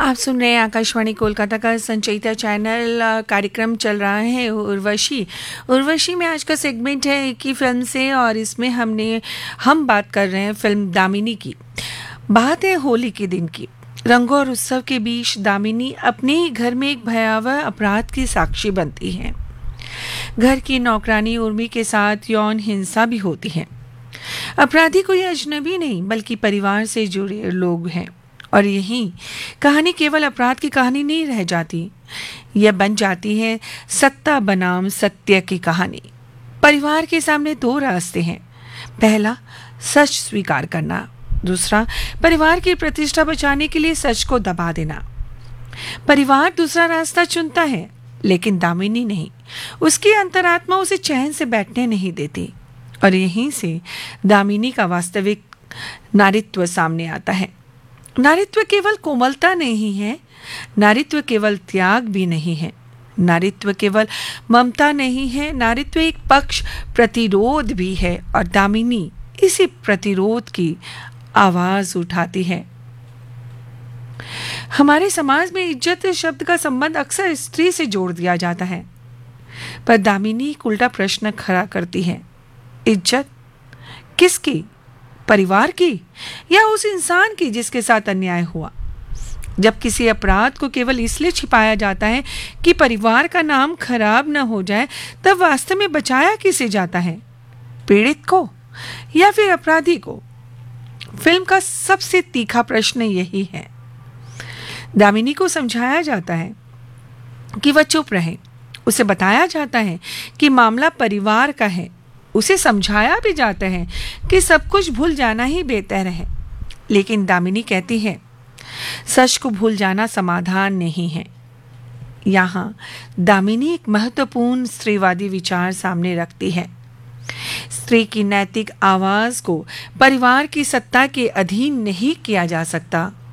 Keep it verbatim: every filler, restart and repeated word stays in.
आप सुन रहे हैं आकाशवाणी कोलकाता का संचयिता चैनल। अ, कार्यक्रम चल रहा है उर्वशी। उर्वशी में आज का सेगमेंट है एक ही फिल्म से, और इसमें हमने हम बात कर रहे हैं फिल्म दामिनी की। बात है होली के दिन की। रंगों और उत्सव के बीच दामिनी अपने ही घर में एक भयावह अपराध की साक्षी बनती है। घर की नौकरानी उर्मी के साथ यौन हिंसा भी होती है। अपराधी कोई अजनबी नहीं बल्कि परिवार से जुड़े लोग हैं, और यही कहानी केवल अपराध की कहानी नहीं रह जाती, यह बन जाती है सत्ता बनाम सत्य की कहानी। परिवार के सामने दो रास्ते हैं। पहला, सच स्वीकार करना। दूसरा, परिवार की प्रतिष्ठा बचाने के लिए सच को दबा देना। परिवार दूसरा रास्ता चुनता है, लेकिन दामिनी नहीं। उसकी अंतरात्मा उसे चैन से बैठने नहीं देती, और यहीं से दामिनी का वास्तविक नारीत्व सामने आता है। नारीत्व केवल कोमलता नहीं है, नारीत्व केवल त्याग भी नहीं है, नारीत्व केवल ममता नहीं है, नारीत्व एक पक्ष प्रतिरोध भी है, और दामिनी इसी प्रतिरोध की आवाज उठाती है। हमारे समाज में इज्जत शब्द का संबंध अक्सर स्त्री से जोड़ दिया जाता है, पर दामिनी एक उल्टा प्रश्न खड़ा करती है। इज्जत किसकी? परिवार की या उस इंसान की जिसके साथ अन्याय हुआ? जब किसी अपराध को केवल इसलिए छिपाया जाता है कि परिवार का नाम खराब न हो जाए, तब वास्तव में बचाया किसे जाता है? पीड़ित को या फिर अपराधी को? फिल्म का सबसे तीखा प्रश्न यही है। दामिनी को समझाया जाता है कि वह चुप रहे। उसे बताया जाता है कि मामला परिवार का है। उसे समझाया भी जाता है कि सब कुछ भूल जाना ही बेहतर है। लेकिन दामिनी कहती है, सच को भूल जाना समाधान नहीं है। यहाँ दामिनी एक महत्वपूर्ण स्त्रीवादी विचार सामने रखती है। स्त्री की नैतिक आवाज को परिवार की सत्ता के अधीन नहीं किया जा सकता।